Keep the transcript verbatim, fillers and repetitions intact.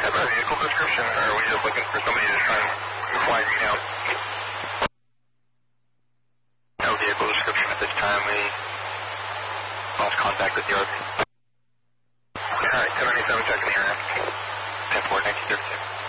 have a vehicle description, or are we just looking for somebody to try and fly me down? No vehicle description at this time. We lost contact with the R V. Alright, ten ninety-seven checking the air. ten four, nineteen thirty-six.